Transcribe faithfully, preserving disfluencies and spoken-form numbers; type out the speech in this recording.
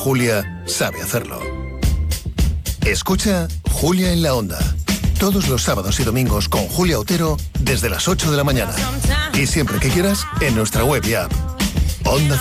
Julia sabe hacerlo. Escucha Julia en la Onda. Todos los sábados y domingos con Julia Otero desde las ocho de la mañana. Y siempre que quieras en nuestra web y app. Onda